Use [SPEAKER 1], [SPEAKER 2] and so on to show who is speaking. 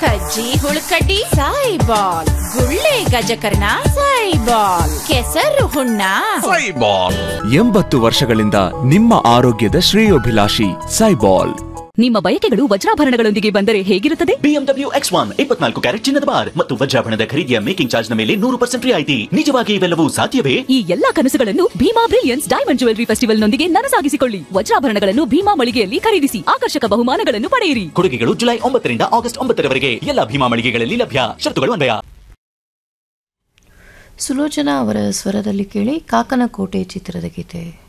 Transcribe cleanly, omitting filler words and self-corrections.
[SPEAKER 1] ಕಜ್ಜಿ ಹುಳುಕಡ್ಡಿ ಸಾಯಿಬಾಲ್, ಗುಳ್ಳೆ ಗಜಕರ್ಣ ಸಾಯಿಬಾಲ್, ಕೆಸರು ಹುಣ್ಣ
[SPEAKER 2] ಸಾಯಿಬಾಲ್.
[SPEAKER 3] 80 ವರ್ಷಗಳಿಂದ ನಿಮ್ಮ ಆರೋಗ್ಯದ ಶ್ರೇಯೋಭಿಲಾಷಿ ಸಾಯಿಬಾಲ್.
[SPEAKER 4] ನಿಮ್ಮ ಬಯಕೆಗಳು ವಜ್ರಾಭರಣಗಳೊಂದಿಗೆ ಬಂದರೆ ಹೇಗಿರುತ್ತದೆ?
[SPEAKER 5] BMW X1 24 ಕ್ಯಾರೆಟ್ ಚಿನ್ನದ ಬಾರ್ ಮತ್ತು ವಜ್ರಾಭರಣದ ಖರೀದಿಯ ಮೇಕಿಂಗ್ ಚಾರ್ಜ್ ನ ಮೇಲೆ 100% ರಿಯಾಯಿತಿ. ನಿಜವಾಗಿ ಇವೆಲ್ಲವೂ ಸಾಧ್ಯವೇ?
[SPEAKER 4] ಈ ಎಲ್ಲಾ ಕನಸುಗಳನ್ನು Bima brilliance diamond jewellery festival ನೊಂದಿಗೆ ನನಸಾಗಿಸಿಕೊಳ್ಳಿ. ವಜ್ರಾಭರಣಗಳನ್ನು ಭೀಮಾ ಮಳಿಗೆಯಲ್ಲಿ ಖರೀದಿಸಿ ಆಕರ್ಷಕ ಬಹುಮಾನಗಳನ್ನು ಪಡೆಯಿರಿ.
[SPEAKER 5] ಕೊಡುಗೆಗಳು ಜುಲೈ 9 ರಿಂದ ಆಗಸ್ಟ್ 9 ರವರೆಗೆ ಎಲ್ಲ ಭೀಮಾ ಮಳಿಗೆಗಳಲ್ಲಿ ಲಭ್ಯ. ಷರತ್ತುಗಳು ಅನ್ವಯ.
[SPEAKER 6] ಸುಲೋಚನಾ ಅವರ ಸ್ವರದಲ್ಲಿ ಕೇಳಿ ಕಾಕನ ಕೋಟೆ ಚಿತ್ರದ ಗೀತೆ.